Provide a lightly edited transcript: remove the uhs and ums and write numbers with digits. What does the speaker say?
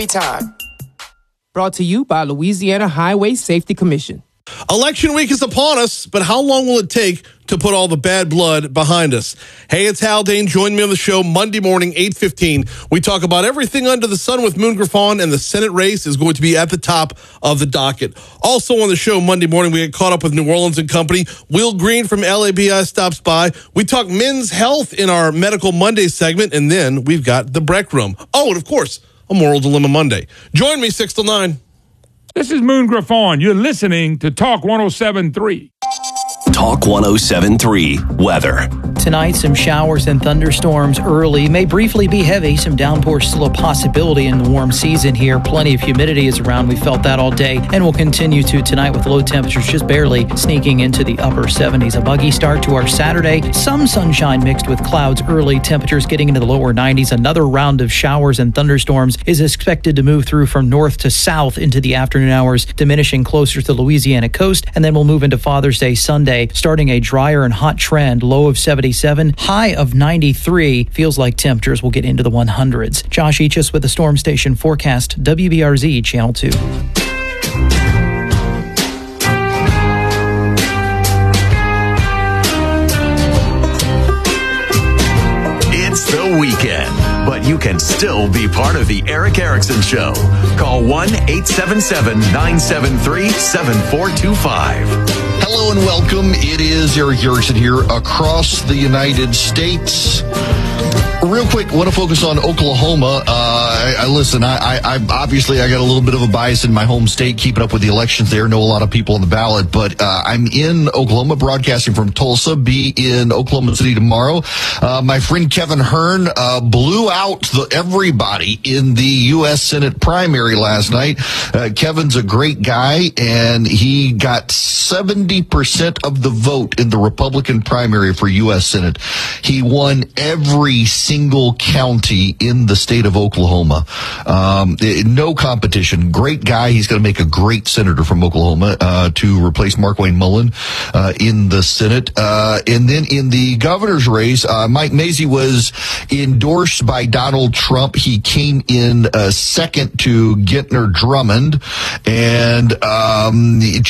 every time. Brought to you by Louisiana Highway Safety Commission. Election week is upon us, but how long will it take to put all the bad blood behind us? Hey, it's Haldane. Join me on the show Monday morning, 8:15. We talk about everything under the sun with Moon Griffon, and the Senate race is going to be at the top of the docket. Also on the show Monday morning, we get caught up with New Orleans and Company. Will Green from LABI stops by. We talk men's health in our Medical Monday segment, and then we've got the Breck Room. Oh, and of course, a Moral Dilemma Monday. Join me 6 till 9. This is Moon Griffon. You're listening to Talk 107.3. Talk 107.3 weather. Tonight, some showers and thunderstorms early. May briefly be heavy. Some downpours still a possibility in the warm season here. Plenty of humidity is around. We felt that all day and will continue to tonight with low temperatures just barely sneaking into the upper 70s. A buggy start to our Saturday. Some sunshine mixed with clouds early. Temperatures getting into the lower 90s. Another round of showers and thunderstorms is expected to move through from north to south into the afternoon hours, diminishing closer to the Louisiana coast. And then we'll move into Father's Day Sunday, starting a drier and hot trend. Low of 77, high of 93. Feels like temperatures will get into the 100s. Josh Eachus with the Storm Station forecast, WBRZ Channel 2. It's the weekend, but you can still be part of the Eric Erickson Show. Call 1-877-973-7425. Hello and welcome. It is Eric Erickson here across the United States. Real quick, want to focus on Oklahoma. Listen, I obviously got a little bit of a bias in my home state, keeping up with the elections there. Know a lot of people on the ballot, but I'm in Oklahoma, broadcasting from Tulsa. Be in Oklahoma City tomorrow. My friend Kevin Hearn blew out everybody in the U.S. Senate primary last night. Kevin's a great guy, and he got 70% of the vote in the Republican primary for U.S. Senate. He won every single county in the state of Oklahoma. No competition. Great guy. He's going to make a great senator from Oklahoma to replace Markwayne Mullin in the Senate. And then in the governor's race, Mike Mazzei was endorsed by Donald Trump. He came in second to Gentner Drummond, and